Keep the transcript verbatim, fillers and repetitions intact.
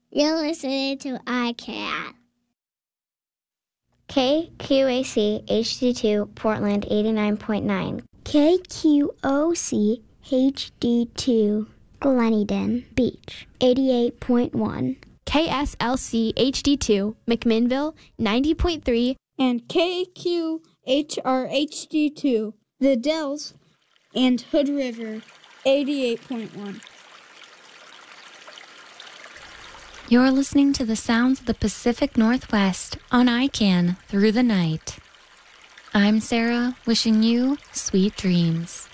You're listening to I C A N. K Q A C H D two Portland eighty-nine point nine. K Q O C H D two Gleneden Beach eighty-eight point one. K S L C H D two McMinnville ninety point three. And K Q H R H D two The Dells and Hood River eighty-eight point one. You're listening to the sounds of the Pacific Northwest on I C A N Through the Night. I'm Sarah, wishing you sweet dreams.